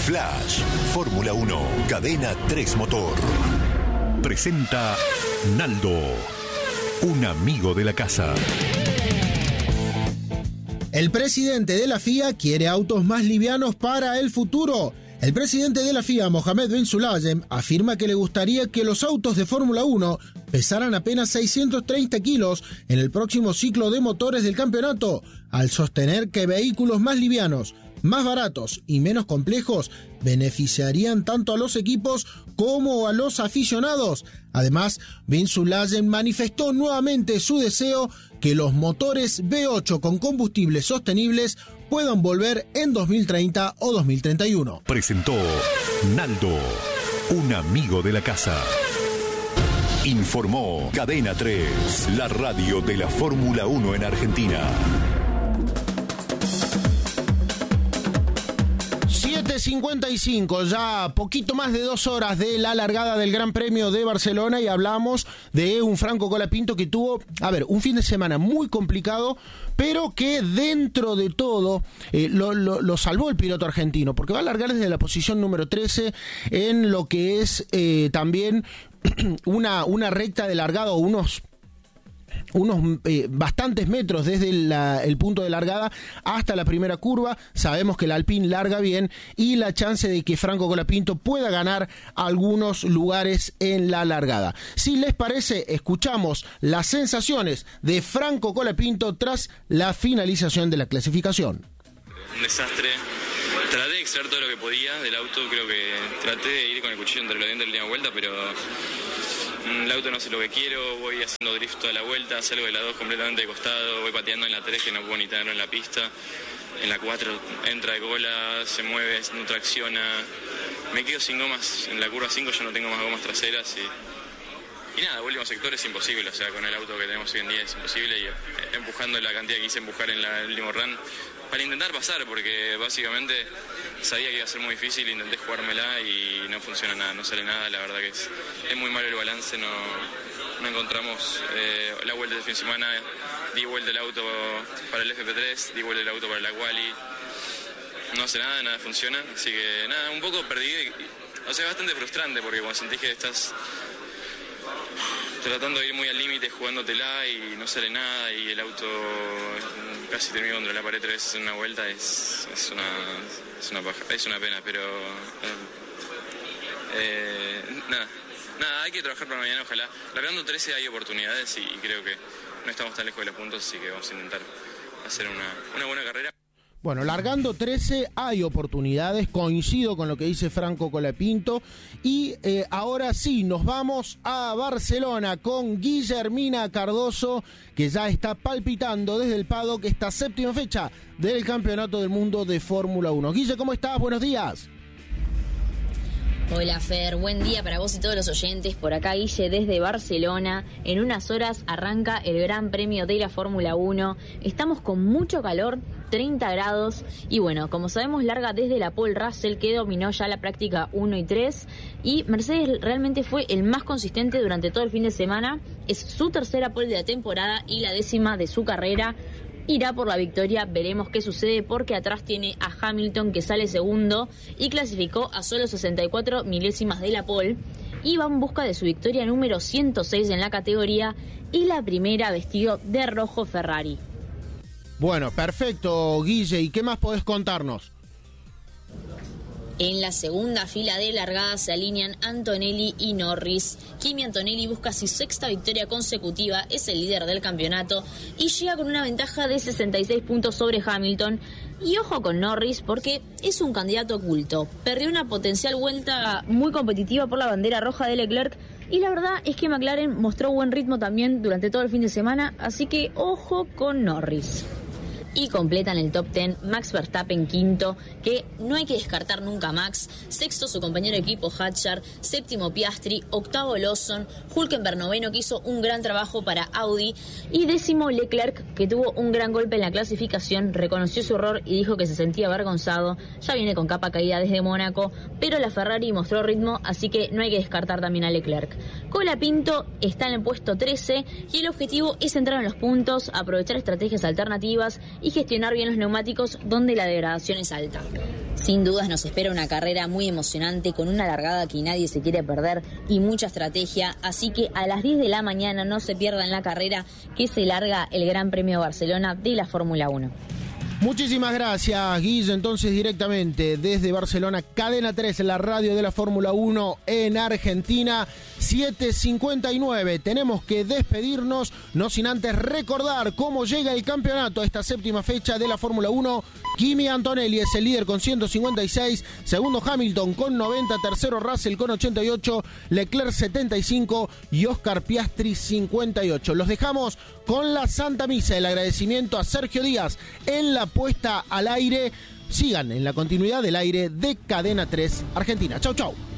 Flash, Fórmula 1, Cadena 3 Motor. Presenta Naldo, un amigo de la casa. El presidente de la FIA quiere autos más livianos para el futuro. El presidente de la FIA, Mohamed Ben Sulayem, afirma que le gustaría que los autos de Fórmula 1 pesaran apenas 630 kilos en el próximo ciclo de motores del campeonato, al sostener que vehículos más livianos, más baratos y menos complejos beneficiarían tanto a los equipos como a los aficionados. Además, Ben Sulayem manifestó nuevamente su deseo que los motores V8 con combustibles sostenibles puedan volver en 2030 o 2031. Presentó Naldo, un amigo de la casa. Informó Cadena 3, la radio de la Fórmula 1 en Argentina. 7:55, ya poquito más de 2 horas de la largada del Gran Premio de Barcelona y hablamos de un Franco Colapinto que tuvo, un fin de semana muy complicado, pero que dentro de todo lo salvó el piloto argentino, porque va a largar desde la posición número 13 en lo que es también una recta de largada, unos bastantes metros desde el punto de largada hasta la primera curva. Sabemos que el Alpine larga bien y la chance de que Franco Colapinto pueda ganar algunos lugares en la largada. Si les parece, escuchamos las sensaciones de Franco Colapinto tras la finalización de la clasificación. Un desastre. Traté de extraer todo lo que podía del auto, creo que traté de ir con el cuchillo entre los dientes en la última vuelta, pero el auto no hace lo que quiero, voy haciendo drift toda la vuelta, salgo de la 2 completamente de costado, voy pateando en la 3 que no puedo ni tenerlo en la pista, en la 4 entra de cola, se mueve, no tracciona, me quedo sin gomas, en la curva 5 yo no tengo más gomas traseras y nada, último sector es imposible, o sea, con el auto que tenemos hoy en día es imposible y empujando la cantidad que quise empujar en el último run para intentar pasar, porque básicamente sabía que iba a ser muy difícil, intenté jugármela y no funciona nada, no sale nada, la verdad que es muy malo el balance, no encontramos la vuelta del fin de semana, di vuelta el auto para el FP3, di vuelta el auto para la quali, no hace nada funciona, así que nada, un poco perdido, o sea, bastante frustrante, porque cuando sentís que estás tratando de ir muy al límite, jugándotela y no sale nada y el auto casi terminó contra la pared 3 veces en una vuelta, es una paja, es una pena, pero nada, hay que trabajar para mañana, ojalá. Largando 13 hay oportunidades y creo que no estamos tan lejos de los puntos, así que vamos a intentar hacer una buena carrera. Bueno, largando 13 hay oportunidades, coincido con lo que dice Franco Colapinto y ahora sí, nos vamos a Barcelona con Guillermina Cardoso, que ya está palpitando desde el paddock esta séptima fecha del Campeonato del Mundo de Fórmula 1. Guille, ¿cómo estás? Buenos días. Hola Fer, buen día para vos y todos los oyentes. Por acá Guille desde Barcelona. En unas horas arranca el Gran Premio de la Fórmula 1. Estamos con mucho calor, 30 grados. Y bueno, como sabemos, larga desde la pole Russell, que dominó ya la práctica 1 y 3. Y Mercedes realmente fue el más consistente durante todo el fin de semana. Es su tercera pole de la temporada y la 10ª de su carrera. Irá por la victoria, veremos qué sucede, porque atrás tiene a Hamilton, que sale segundo y clasificó a solo 64 milésimas de la pole y va en busca de su victoria número 106 en la categoría y la primera vestido de rojo Ferrari. Bueno, perfecto, Guille, ¿y qué más podés contarnos? En la segunda fila de largada se alinean Antonelli y Norris. Kimi Antonelli busca su 6ª victoria consecutiva, es el líder del campeonato y llega con una ventaja de 66 puntos sobre Hamilton. Y ojo con Norris, porque es un candidato oculto. Perdió una potencial vuelta muy competitiva por la bandera roja de Leclerc y la verdad es que McLaren mostró buen ritmo también durante todo el fin de semana, así que ojo con Norris. Y completan el top 10 Max Verstappen quinto, que no hay que descartar nunca a Max, sexto su compañero de equipo Hadjar, séptimo Piastri, octavo Lawson, Hülkenberg noveno, que hizo un gran trabajo para Audi, y décimo Leclerc, que tuvo un gran golpe en la clasificación, reconoció su error y dijo que se sentía avergonzado, ya viene con capa caída desde Mónaco, pero la Ferrari mostró ritmo, así que no hay que descartar también a Leclerc. Colapinto está en el puesto 13 y el objetivo es entrar en los puntos, aprovechar estrategias alternativas y gestionar bien los neumáticos donde la degradación es alta. Sin dudas nos espera una carrera muy emocionante con una largada que nadie se quiere perder y mucha estrategia, así que a las 10 de la mañana no se pierdan la carrera que se larga el Gran Premio de Barcelona de la Fórmula 1. Muchísimas gracias, Guille. Entonces, directamente desde Barcelona, Cadena 3, la radio de la Fórmula 1 en Argentina, 7:59. Tenemos que despedirnos, no sin antes recordar cómo llega el campeonato a esta séptima fecha de la Fórmula 1. Kimi Antonelli es el líder con 156, segundo Hamilton con 90, tercero Russell con 88, Leclerc 75 y Oscar Piastri 58. Los dejamos con la Santa Misa, el agradecimiento a Sergio Díaz en la puesta al aire. Sigan en la continuidad del aire de Cadena 3 Argentina. Chau, chau.